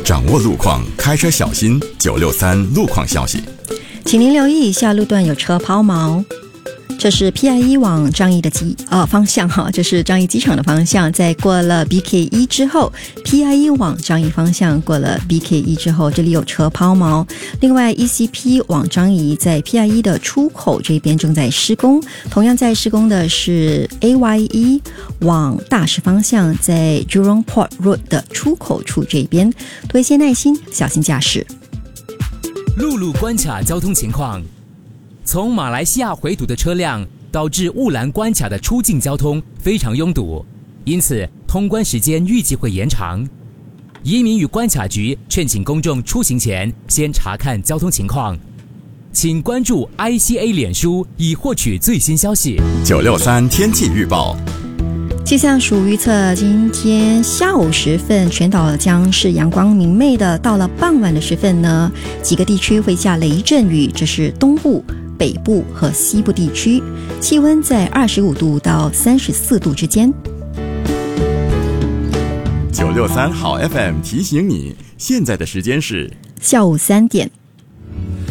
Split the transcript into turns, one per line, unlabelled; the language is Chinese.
掌握路况，开车小心。963路况消息，
请您留意以下路段有车抛锚。这是 PIE 往樟宜的方向哈，这是樟宜机场的方向，在过了 BK1 之后 ，PIE 往樟宜方向过了 BK1 之后，这里有车抛锚。另外 ECP 往樟宜在 PIE 的出口这边正在施工，同样在施工的是 AYE 往大石方向，在 Jurong Port Road 的出口处这边，多一些耐心，小心驾驶。
陆路关卡交通情况。从马来西亚回堵的车辆导致雾兰关卡的出境交通非常拥堵，因此通关时间预计会延长。移民与关卡局劝请公众出行前先查看交通情况，请关注 ICA 脸书以获取最新消息。
963天气预报。
气象署预测，今天下午时分，全岛将是阳光明媚的。到了傍晚的时分呢，几个地区会下雷阵雨，这是东部、北部和西部地区，气温在25度到34度之间。
963好 FM 提醒你，现在的时间是
下午3点。